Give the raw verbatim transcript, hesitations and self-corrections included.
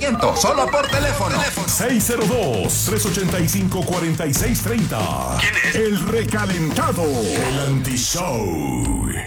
mantenimiento, solo por teléfono. seis cero dos, tres ocho cinco, cuatro seis tres cero. ¿Quién es? El recalentado. El anti-show.